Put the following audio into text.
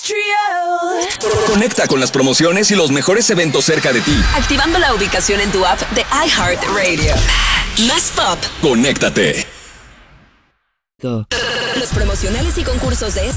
Conecta con las promociones y los mejores eventos cerca de ti. Activando la ubicación en tu app de iHeartRadio. Más pop. Conéctate. Los promocionales y concursos de